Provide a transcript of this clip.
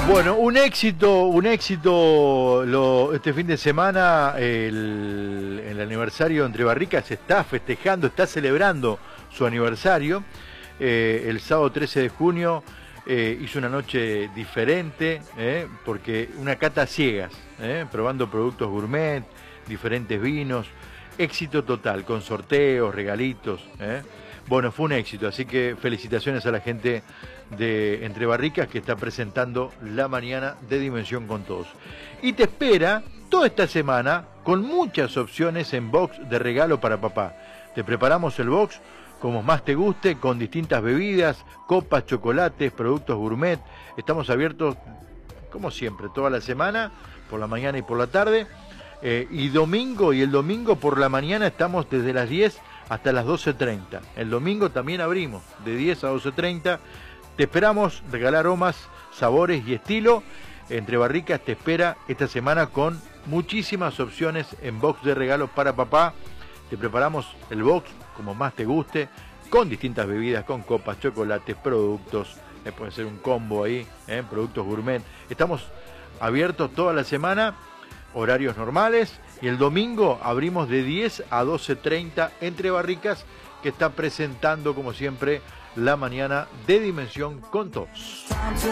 Bueno, un éxito este fin de semana, el aniversario de Entre Barricas está festejando, está celebrando su aniversario. El sábado 13 de junio hizo una noche diferente, porque una cata a ciegas, probando productos gourmet, diferentes vinos, éxito total, con sorteos, regalitos. Bueno, fue un éxito, así que felicitaciones a la gente de Entre Barricas que está presentando la mañana de Dimensión con Todos. Y te espera toda esta semana con muchas opciones en box de regalo para papá. Te preparamos el box como más te guste, con distintas bebidas, copas, chocolates, productos gourmet. Estamos abiertos, como siempre, toda la semana, por la mañana y por la tarde. Y el domingo por la mañana estamos desde las 10 hasta las 12:30. El domingo también abrimos de 10 a 12:30. Te esperamos regalar aromas, sabores y estilo. Entre Barricas te espera esta semana con muchísimas opciones en box de regalos para papá. Te preparamos el box como más te guste, con distintas bebidas, con copas, chocolates, productos. Puede ser un combo ahí, productos gourmet. Estamos abiertos toda la semana, horarios normales. Y el domingo abrimos de 10 a 12:30 Entre Barricas, que está presentando, como siempre, la mañana de Dimensión con Todos.